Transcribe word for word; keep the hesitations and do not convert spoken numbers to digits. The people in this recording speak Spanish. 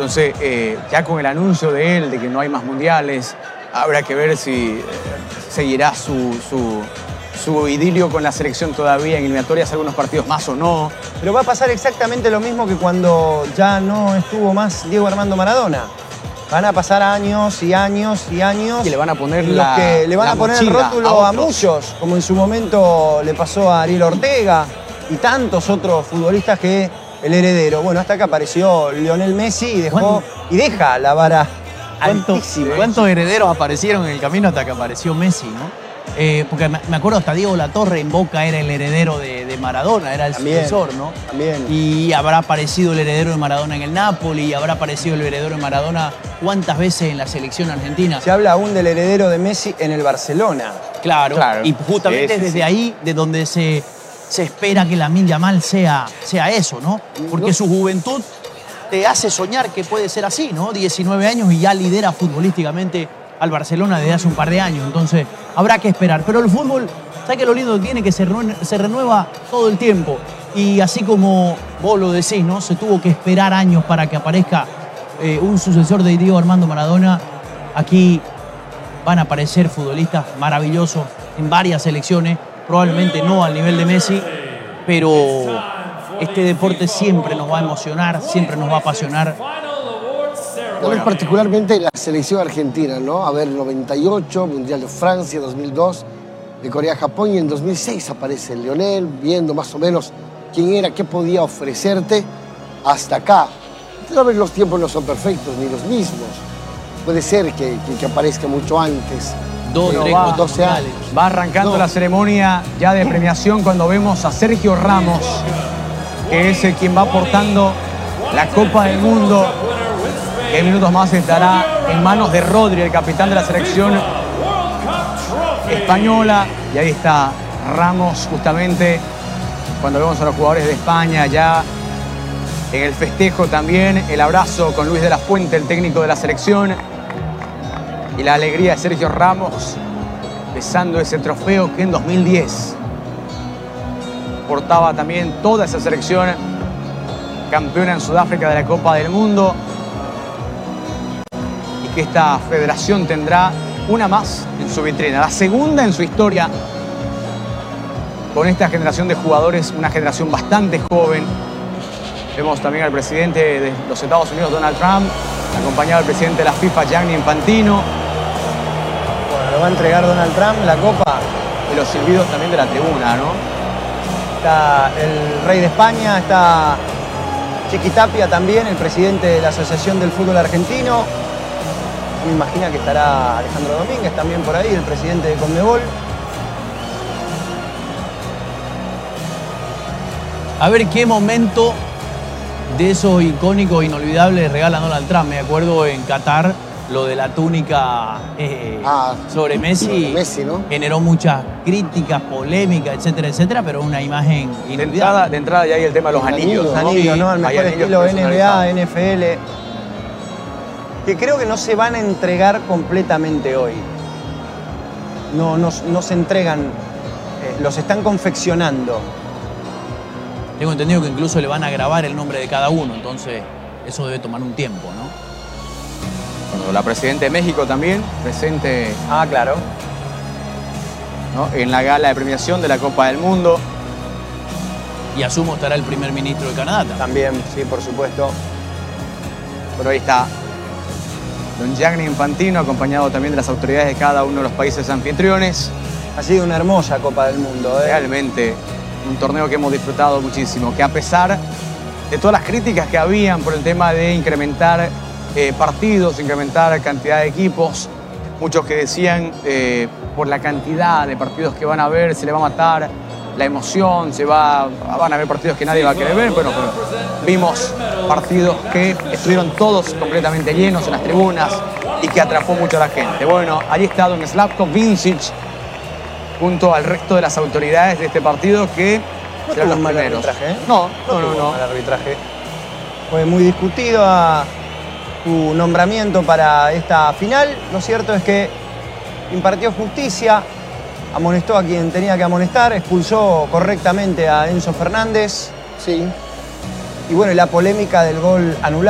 Entonces, eh, ya con el anuncio de él, de que no hay más mundiales, habrá que ver si eh, seguirá su, su, su idilio con la selección todavía en eliminatorias, algunos partidos más o no. Pero va a pasar exactamente lo mismo que cuando ya no estuvo más Diego Armando Maradona. Van a pasar años y años y años. Y le van a poner los la que le van la a poner el mochila rótulo a, a muchos, como en su momento le pasó a Ariel Ortega y tantos otros futbolistas que el heredero. Bueno, hasta que apareció Lionel Messi y dejó y deja la vara altísima. ¿Cuántos herederos aparecieron en el camino hasta que apareció Messi, no? Eh, porque me acuerdo hasta Diego Latorre en Boca era el heredero de, de Maradona, era el También, sucesor, ¿no? También. Y habrá aparecido el heredero de Maradona en el Napoli, y habrá aparecido el heredero de Maradona cuántas veces en la selección argentina. Se habla aún del heredero de Messi en el Barcelona. Claro, Claro. y justamente Sí, sí, desde sí. ahí, de donde se, se espera que Lamine Yamal sea, sea eso, ¿no? Porque su juventud te hace soñar que puede ser así, ¿no? diecinueve años y ya lidera futbolísticamente al Barcelona desde hace un par de años. Entonces, habrá que esperar. Pero el fútbol, ¿sabes qué lo lindo que tiene? Que se renueva, se renueva todo el tiempo. Y así como vos lo decís, ¿no? Se tuvo que esperar años para que aparezca eh, un sucesor de Diego Armando Maradona. Aquí van a aparecer futbolistas maravillosos en varias selecciones. Probablemente no al nivel de Messi, pero este deporte siempre nos va a emocionar, siempre nos va a apasionar. Tal vez particularmente la selección argentina, ¿no? A ver, noventa y ocho, Mundial de Francia, dos mil dos, de Corea-Japón, y en dos mil seis aparece Lionel, viendo más o menos quién era, qué podía ofrecerte hasta acá. Tal vez los tiempos no son perfectos, ni los mismos. Puede ser que, que, que aparezca mucho antes. Dos, eh, tres, va, cuatro doce años. Va arrancando No. la ceremonia ya de premiación cuando vemos a Sergio Ramos, que es el quien va portando la Copa del Mundo, que en minutos más estará en manos de Rodri, el capitán de la selección española. Y ahí está Ramos, justamente cuando vemos a los jugadores de España ya en el festejo también, el abrazo con Luis de la Fuente, el técnico de la selección, y la alegría de Sergio Ramos besando ese trofeo que en dos mil diez portaba también toda esa selección campeona en Sudáfrica de la Copa del Mundo, y que esta federación tendrá una más en su vitrina, la segunda en su historia, con esta generación de jugadores, una generación bastante joven. Vemos también al presidente de los Estados Unidos, Donald Trump, acompañado del presidente de la FIFA, Gianni Infantino. Bueno, lo va a entregar Donald Trump, la copa. Y los silbidos también de la tribuna, ¿no? Está el rey de España, está Chiqui Tapia también, el presidente de la Asociación del Fútbol Argentino. Me imagino que estará Alejandro Domínguez también por ahí, el presidente de Conmebol. A ver qué momento de esos icónicos, inolvidables, regala Donald Trump. Me acuerdo en Qatar, lo de la túnica eh, Ah, sobre Messi, sobre Messi, ¿no? generó muchas críticas, polémicas, etcétera, etcétera, pero una imagen De inolvidable. entrada, de entrada ya hay el tema de los Los anillos, anillos, ¿no? Anillos, ¿no? El Hay mejor anillos estilo N B A, personalizados. N F L. Que creo que no se van a entregar completamente hoy. No, no, no se entregan, eh, los están confeccionando. Tengo entendido que incluso le van a grabar el nombre de cada uno, entonces eso debe tomar un tiempo, ¿no? Bueno, la presidenta de México también, presente, Ah, claro. ¿no?, en la gala de premiación de la Copa del Mundo. Y asumo estará el primer ministro de Canadá también. También, sí, por supuesto. Pero ahí está don Gianni Infantino, acompañado también de las autoridades de cada uno de los países anfitriones. Ha sido una hermosa Copa del Mundo, ¿eh? Realmente un torneo que hemos disfrutado muchísimo, que a pesar de todas las críticas que habían por el tema de incrementar eh, partidos, incrementar cantidad de equipos, muchos que decían eh, por la cantidad de partidos que van a haber, se le va a matar la emoción, se va, van a haber partidos que nadie va a querer ver. Bueno, pero vimos partidos que estuvieron todos completamente llenos en las tribunas y que atrapó mucho a la gente. Bueno, ahí está don Slavko Vincic junto al resto de las autoridades de este partido que No serán tuvo los un mal primeros. arbitraje, ¿eh? No, no, no, tuvo no. un mal arbitraje. Fue muy discutido a su nombramiento para esta final. Lo cierto es que impartió justicia, amonestó a quien tenía que amonestar, expulsó correctamente a Enzo Fernández. Sí. Y bueno, y la polémica del gol anulado.